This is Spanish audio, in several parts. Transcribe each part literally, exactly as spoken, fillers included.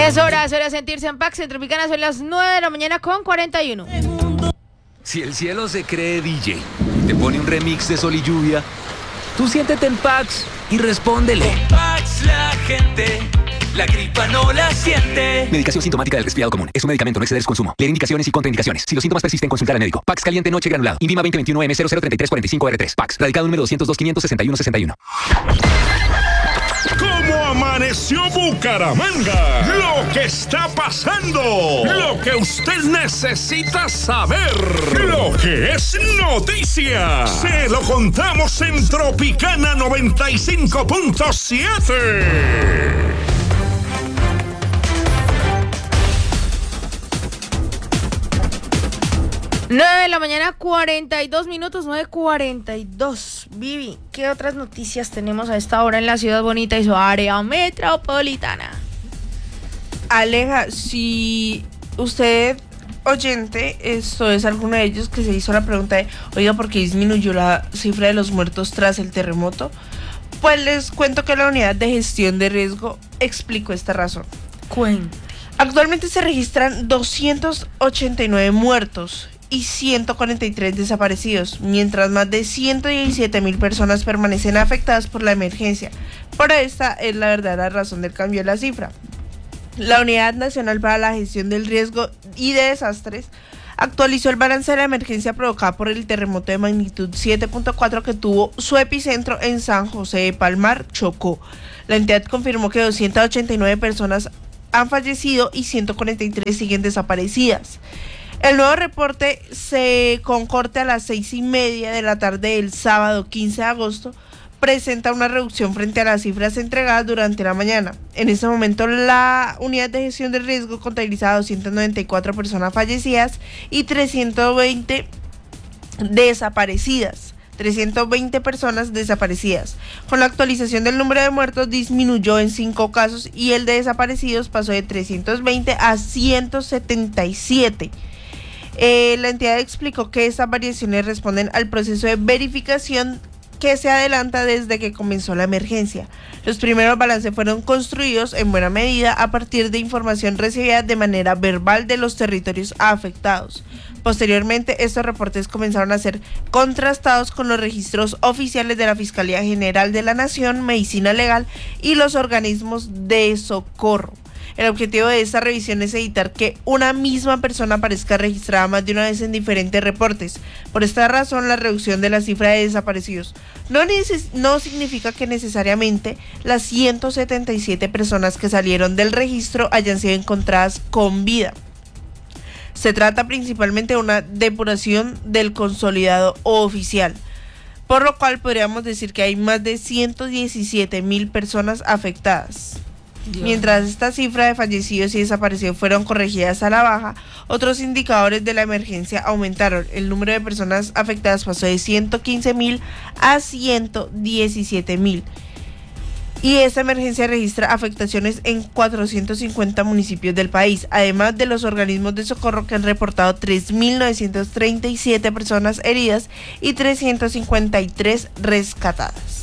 Es hora, es hora de sentirse en Pax Centropicana, son las nueve de la mañana con cuarenta y uno. Si el cielo se cree D J y te pone un remix de Sol y Lluvia, tú siéntete en Pax y respóndele. Con Pax la gente, la gripa no la siente. Medicación sintomática del resfriado común. Es un medicamento, no exceder su consumo. Leer indicaciones y contraindicaciones. Si los síntomas persisten, consultar al médico. Pax caliente noche granulado. Invima veinte veintiuno M cero cero treinta y tres cuarenta y cinco R tres. Pax. Radicado número doscientos dos quinientos sesenta y uno sesenta y uno. ¿Cómo amaneció Bucaramanga? Lo que está pasando. Lo que usted necesita saber. Lo que es noticia. Se lo contamos en Tropicana noventa y cinco punto siete. nueve de la mañana, cuarenta y dos minutos, nueve cuarenta y dos. Vivi, ¿qué otras noticias tenemos a esta hora en la ciudad bonita y su área metropolitana? Aleja, si usted, oyente, esto es alguno de ellos que se hizo la pregunta de, oiga, ¿por qué disminuyó la cifra de los muertos tras el terremoto? Pues les cuento que la unidad de gestión de riesgo explicó esta razón. Cuente. Actualmente se registran doscientos ochenta y nueve muertos y ciento cuarenta y tres desaparecidos, mientras más de ciento diecisiete mil personas permanecen afectadas por la emergencia. Por esta es la verdadera razón del cambio de la cifra. La Unidad Nacional para la Gestión del Riesgo y de Desastres actualizó el balance de la emergencia provocada por el terremoto de magnitud siete punto cuatro que tuvo su epicentro en San José de Palmar, Chocó. La entidad confirmó que doscientas ochenta y nueve personas han fallecido y ciento cuarenta y tres siguen desaparecidas. El nuevo reporte se con corte a las seis y media de la tarde del sábado quince de agosto presenta una reducción frente a las cifras entregadas durante la mañana. En este momento la unidad de gestión de riesgo contabiliza doscientas noventa y cuatro personas fallecidas y trescientas veinte desaparecidas. trescientas veinte personas desaparecidas. Con la actualización del número de muertos disminuyó en cinco casos y el de desaparecidos pasó de trescientos veinte a ciento setenta y siete. Eh, la entidad explicó que estas variaciones responden al proceso de verificación que se adelanta desde que comenzó la emergencia. Los primeros balances fueron construidos en buena medida a partir de información recibida de manera verbal de los territorios afectados. Posteriormente, estos reportes comenzaron a ser contrastados con los registros oficiales de la Fiscalía General de la Nación, Medicina Legal y los organismos de socorro. El objetivo de esta revisión es evitar que una misma persona aparezca registrada más de una vez en diferentes reportes. Por esta razón, la reducción de la cifra de desaparecidos no, neces- no significa que necesariamente las ciento setenta y siete personas que salieron del registro hayan sido encontradas con vida. Se trata principalmente de una depuración del consolidado oficial, por lo cual podríamos decir que hay más de ciento diecisiete mil personas afectadas. Dios. Mientras esta cifra de fallecidos y desaparecidos fueron corregidas a la baja, otros indicadores de la emergencia aumentaron. El número de personas afectadas pasó de ciento quince mil a ciento diecisiete mil. Y esta emergencia registra afectaciones en cuatrocientos cincuenta municipios del país, además de los organismos de socorro que han reportado tres mil novecientas treinta y siete personas heridas y trescientas cincuenta y tres rescatadas.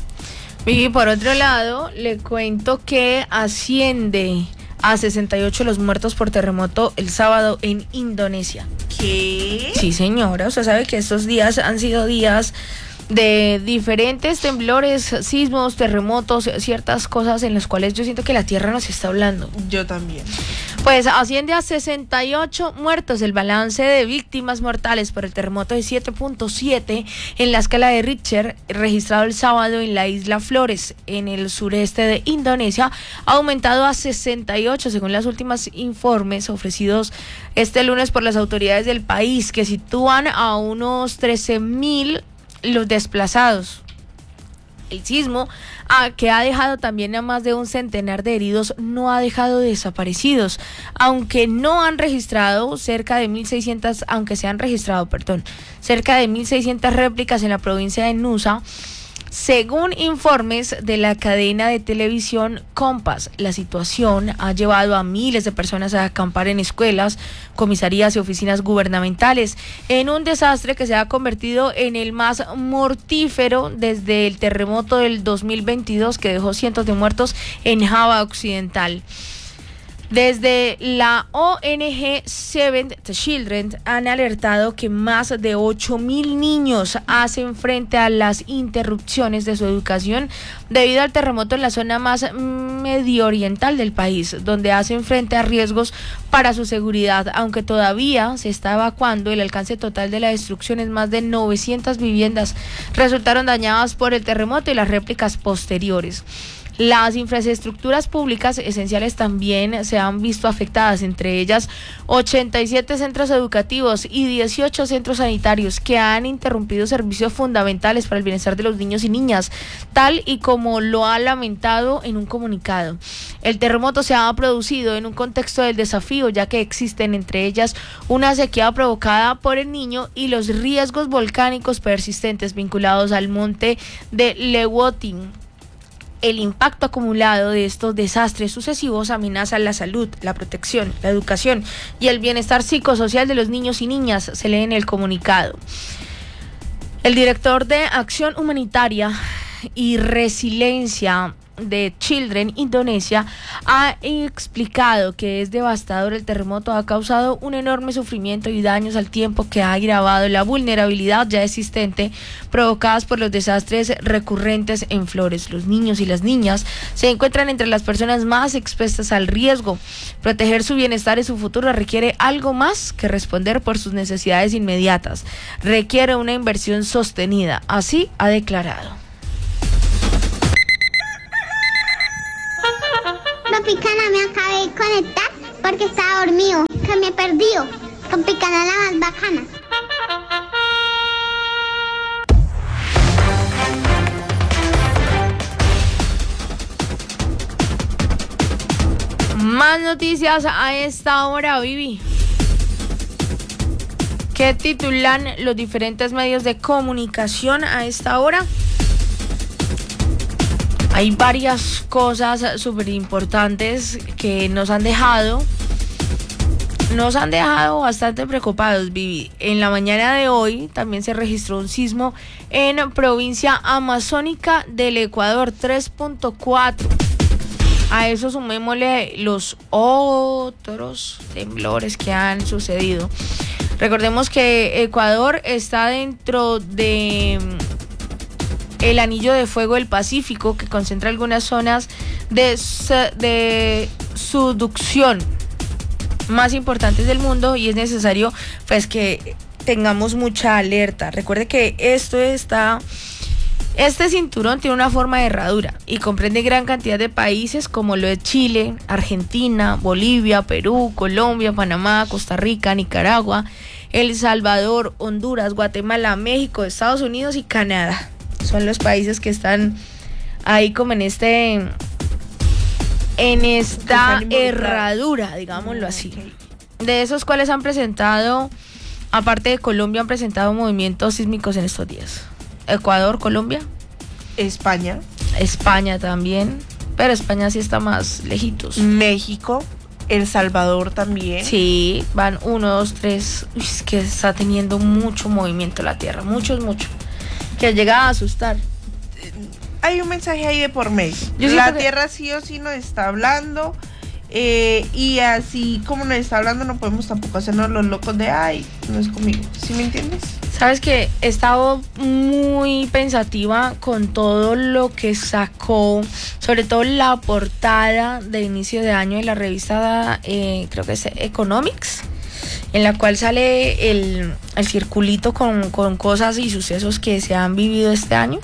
Y por otro lado, le cuento que asciende a sesenta y ocho los muertos por terremoto el sábado en Indonesia. ¿Qué? Sí, señora, usted sabe que estos días han sido días de diferentes temblores, sismos, terremotos, ciertas cosas en las cuales yo siento que la tierra nos está hablando. Yo también. Pues asciende a sesenta y ocho muertos el balance de víctimas mortales por el terremoto de siete punto siete en la escala de Richter, registrado el sábado en la isla Flores, en el sureste de Indonesia, ha aumentado a sesenta y ocho según los últimos informes ofrecidos este lunes por las autoridades del país, que sitúan a unos trece mil los desplazados. El sismo, ah, que ha dejado también a más de un centenar de heridos, no ha dejado desaparecidos, aunque no han registrado cerca de mil seiscientas, aunque se han registrado, perdón, cerca de mil seiscientas réplicas en la provincia de Nusa. Según informes de la cadena de televisión Compass, la situación ha llevado a miles de personas a acampar en escuelas, comisarías y oficinas gubernamentales, en un desastre que se ha convertido en el más mortífero desde el terremoto del dos mil veintidós, que dejó cientos de muertos en Java Occidental. Desde la O N G Save the Children han alertado que más de ocho mil niños hacen frente a las interrupciones de su educación debido al terremoto en la zona más medioriental del país, donde hacen frente a riesgos para su seguridad, aunque todavía se está evacuando. El alcance total de la destrucción es más de novecientas viviendas resultaron dañadas por el terremoto y las réplicas posteriores. Las infraestructuras públicas esenciales también se han visto afectadas, entre ellas ochenta y siete centros educativos y dieciocho centros sanitarios que han interrumpido servicios fundamentales para el bienestar de los niños y niñas, tal y como lo ha lamentado en un comunicado. El terremoto se ha producido en un contexto del desafío, ya que existen entre ellas una sequía provocada por el Niño y los riesgos volcánicos persistentes vinculados al monte de Leeuwenhoek. El impacto acumulado de estos desastres sucesivos amenaza la salud, la protección, la educación y el bienestar psicosocial de los niños y niñas, se lee en el comunicado. El director de Acción Humanitaria y Resiliencia de Children Indonesia ha explicado que es devastador. El terremoto ha causado un enorme sufrimiento y daños al tiempo que ha agravado la vulnerabilidad ya existente provocadas por los desastres recurrentes en Flores. Los niños y las niñas se encuentran entre las personas más expuestas al riesgo. Proteger su bienestar y su futuro requiere algo más que responder por sus necesidades inmediatas. Requiere una inversión sostenida, así ha declarado. Picana me acabé de conectar porque estaba dormido, que me perdió. Con Picana la más bacana. Más noticias a esta hora, Vivi. ¿Qué titulan los diferentes medios de comunicación a esta hora? Hay varias cosas súper importantes que nos han dejado, nos han dejado bastante preocupados, Vivi. En la mañana de hoy también se registró un sismo en provincia amazónica del Ecuador, tres punto cuatro. A eso sumémosle los otros temblores que han sucedido. Recordemos que Ecuador está dentro de el anillo de fuego del Pacífico, que concentra algunas zonas de, de subducción más importantes del mundo, y es necesario pues que tengamos mucha alerta. Recuerde que esto está este cinturón tiene una forma de herradura y comprende gran cantidad de países como lo de Chile, Argentina, Bolivia, Perú, Colombia, Panamá, Costa Rica, Nicaragua, El Salvador, Honduras, Guatemala, México, Estados Unidos y Canadá. Son los países que están ahí como en este en esta herradura, digámoslo así. De esos cuales han presentado, aparte de Colombia, han presentado movimientos sísmicos en estos días. Ecuador, Colombia, España, España también, pero España sí está más lejitos. México, El Salvador también. Sí, van uno, dos, tres. Uy, es que está teniendo mucho movimiento la tierra, muchos, mucho, que llega a asustar. Hay un mensaje ahí de por medio. Yo la que... tierra sí o sí nos está hablando, eh, y así como nos está hablando no podemos tampoco hacernos los locos de ay, no es conmigo. ¿Sí me entiendes? Sabes que he estado muy pensativa con todo lo que sacó, sobre todo la portada de inicio de año de la revista, eh, creo que es Economics, en la cual sale el, el circulito con, con cosas y sucesos que se han vivido este año.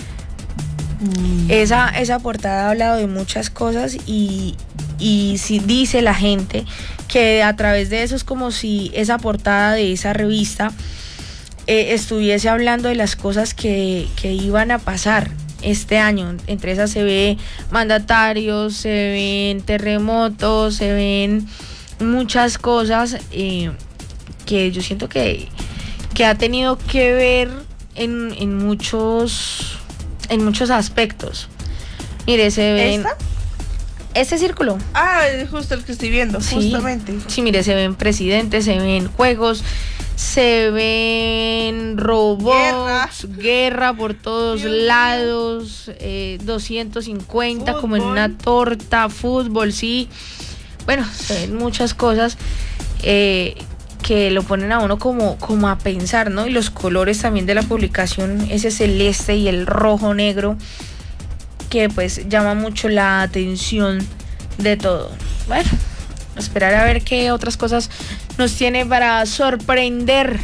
Mm. Esa, esa portada ha hablado de muchas cosas y, y sí dice la gente que a través de eso es como si esa portada de esa revista eh, estuviese hablando de las cosas que, que iban a pasar este año. Entre esas se ve mandatarios, se ven terremotos, se ven muchas cosas eh, que yo siento que, que ha tenido que ver en, en muchos en muchos aspectos. Mire, se ven ¿Esta? Este círculo. Ah, es justo el que estoy viendo, sí, justamente. Sí, mire, se ven presidentes, se ven juegos, se ven robots, guerra, guerra por todos Dios lados, eh, doscientos cincuenta fútbol, como en una torta, fútbol, sí. bueno, se ven muchas cosas eh, que lo ponen a uno como, como a pensar, ¿no? Y los colores también de la publicación, ese celeste y el rojo negro, que pues llama mucho la atención de todo. Bueno, esperar a ver qué otras cosas nos tiene para sorprender,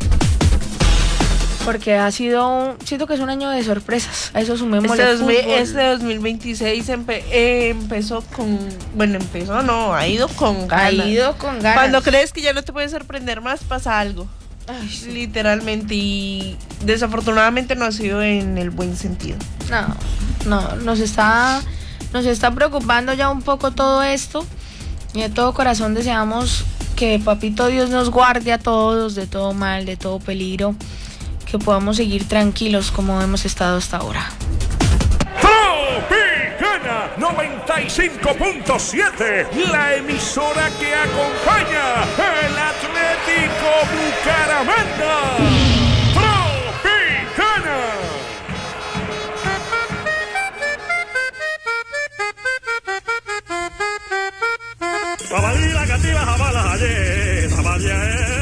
porque ha sido un, siento que es un año de sorpresas. A eso sumémosle este, dos mil, fútbol. este dos mil veintiséis empe, eh, empezó con, bueno, empezó no, ha ido con ganas. Ha ido con ganas. Cuando crees que ya no te puede sorprender más, pasa algo. Ay, sí. Literalmente, y desafortunadamente no ha sido en el buen sentido. No, no, nos está, nos está preocupando ya un poco todo esto, y de todo corazón deseamos que Papito Dios nos guarde a todos de todo mal, de todo peligro, que podamos seguir tranquilos como hemos estado hasta ahora. Tropicana noventa y cinco punto siete, la emisora que acompaña el Atlético Bucaramanga. Tropicana. Babadí la cativa, jabala, ayer,